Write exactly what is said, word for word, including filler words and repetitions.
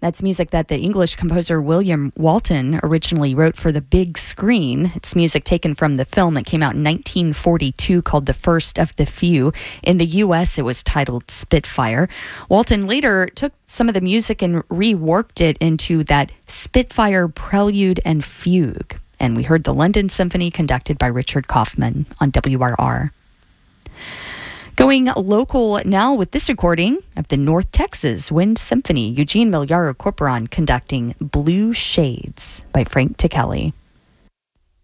That's music that the English composer William Walton originally wrote for the big screen. It's music taken from the film that came out in nineteen forty-two called The First of the Few. In the U S, it was titled Spitfire. Walton later took some of the music and reworked it into that Spitfire Prelude and Fugue. And we heard the London Symphony conducted by Richard Kaufman on W R R. Going local now with this recording of the North Texas Wind Symphony, Eugene Migliaro Corporon conducting Blue Shades by Frank Ticheli.